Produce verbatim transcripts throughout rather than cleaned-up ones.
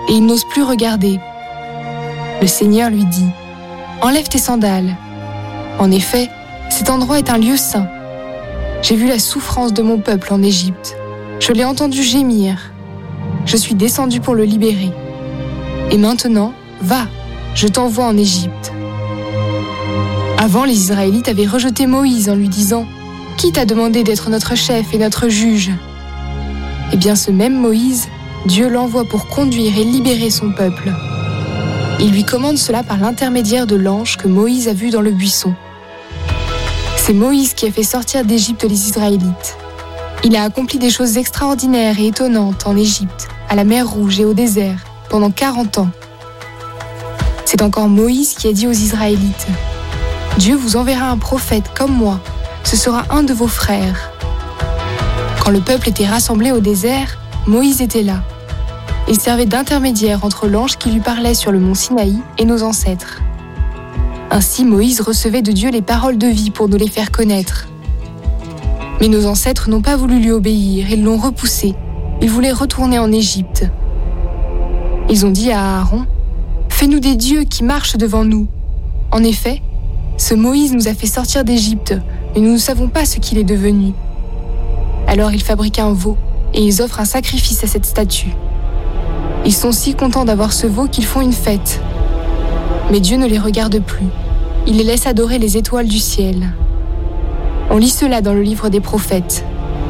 et il n'ose plus regarder. Le Seigneur lui dit « Enlève tes sandales. En effet, cet endroit est un lieu saint. J'ai vu la souffrance de mon peuple en Égypte. Je l'ai entendu gémir. Je suis descendu pour le libérer. Et maintenant, va, je t'envoie en Égypte. » Avant, les Israélites avaient rejeté Moïse en lui disant « Qui t'a demandé d'être notre chef et notre juge ?» Eh bien, ce même Moïse, Dieu l'envoie pour conduire et libérer son peuple. Il lui commande cela par l'intermédiaire de l'ange que Moïse a vu dans le buisson. C'est Moïse qui a fait sortir d'Égypte les Israélites. Il a accompli des choses extraordinaires et étonnantes en Égypte, à la mer Rouge et au désert, pendant quarante ans. C'est encore Moïse qui a dit aux Israélites « Dieu vous enverra un prophète comme moi, ce sera un de vos frères. » Quand le peuple était rassemblé au désert, Moïse était là. Il servait d'intermédiaire entre l'ange qui lui parlait sur le mont Sinaï et nos ancêtres. Ainsi, Moïse recevait de Dieu les paroles de vie pour nous les faire connaître. Mais nos ancêtres n'ont pas voulu lui obéir, ils l'ont repoussé. Ils voulaient retourner en Égypte. Ils ont dit à Aaron « Fais-nous des dieux qui marchent devant nous. » En effet, ce Moïse nous a fait sortir d'Égypte, mais nous ne savons pas ce qu'il est devenu. Alors ils fabriquent un veau et ils offrent un sacrifice à cette statue. Ils sont si contents d'avoir ce veau qu'ils font une fête. Mais Dieu ne les regarde plus. Il les laisse adorer les étoiles du ciel. On lit cela dans le livre des prophètes.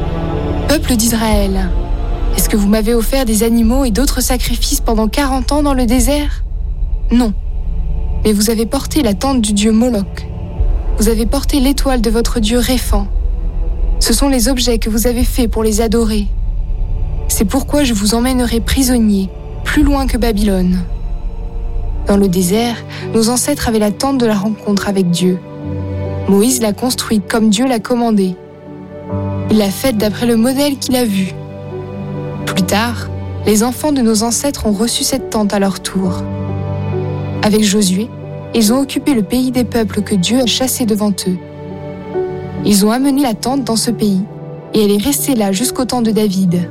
« Peuple d'Israël, est-ce que vous m'avez offert des animaux et d'autres sacrifices pendant quarante ans dans le désert ? Non. Mais vous avez porté la tente du dieu Moloch. Vous avez porté l'étoile de votre dieu Réphan. Ce sont les objets que vous avez faits pour les adorer. C'est pourquoi je vous emmènerai prisonniers, plus loin que Babylone. » Dans le désert, nos ancêtres avaient la tente de la rencontre avec Dieu. Moïse l'a construite comme Dieu l'a commandé. Il l'a faite d'après le modèle qu'il a vu. Plus tard, les enfants de nos ancêtres ont reçu cette tente à leur tour. Avec Josué, ils ont occupé le pays des peuples que Dieu a chassés devant eux. Ils ont amené la tente dans ce pays, et elle est restée là jusqu'au temps de David.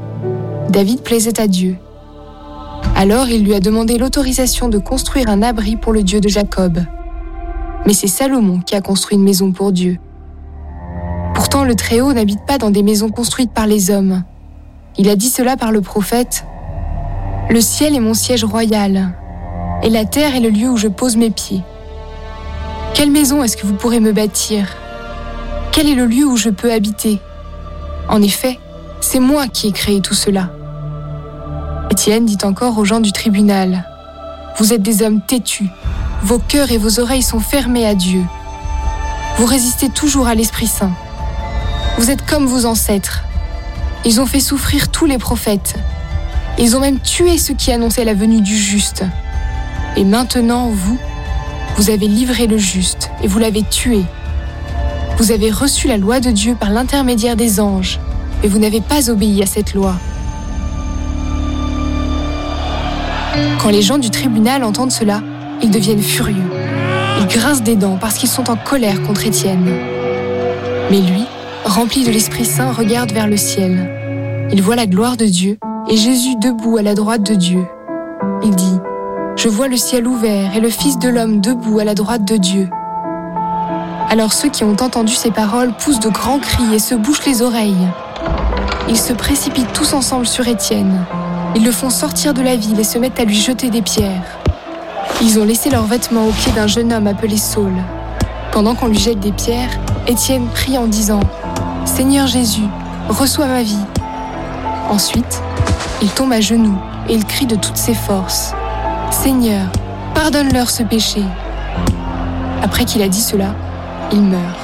David plaisait à Dieu. Alors il lui a demandé l'autorisation de construire un abri pour le Dieu de Jacob. Mais c'est Salomon qui a construit une maison pour Dieu. Pourtant, le Très-Haut n'habite pas dans des maisons construites par les hommes. Il a dit cela par le prophète « Le ciel est mon siège royal, et la terre est le lieu où je pose mes pieds. Quelle maison est-ce que vous pourrez me bâtir ? Quel est le lieu où je peux habiter ? En effet, c'est moi qui ai créé tout cela. » Étienne dit encore aux gens du tribunal « Vous êtes des hommes têtus, vos cœurs et vos oreilles sont fermés à Dieu. Vous résistez toujours à l'Esprit Saint. Vous êtes comme vos ancêtres. Ils ont fait souffrir tous les prophètes. Ils ont même tué ceux qui annonçaient la venue du juste. Et maintenant, vous, vous avez livré le juste et vous l'avez tué. Vous avez reçu la loi de Dieu par l'intermédiaire des anges, mais vous n'avez pas obéi à cette loi. » Quand les gens du tribunal entendent cela, ils deviennent furieux. Ils grincent des dents parce qu'ils sont en colère contre Étienne. Mais lui, rempli de l'Esprit Saint, regarde vers le ciel. Il voit la gloire de Dieu et Jésus debout à la droite de Dieu. Il dit « Je vois le ciel ouvert et le Fils de l'homme debout à la droite de Dieu. » Alors ceux qui ont entendu ces paroles poussent de grands cris et se bouchent les oreilles. Ils se précipitent tous ensemble sur Étienne. Ils le font sortir de la ville et se mettent à lui jeter des pierres. Ils ont laissé leurs vêtements aux pieds d'un jeune homme appelé Saul. Pendant qu'on lui jette des pierres, Étienne prie en disant « Seigneur Jésus, reçois ma vie. » Ensuite, il tombe à genoux et il crie de toutes ses forces « Seigneur, pardonne-leur ce péché. » Après qu'il a dit cela, il meurt.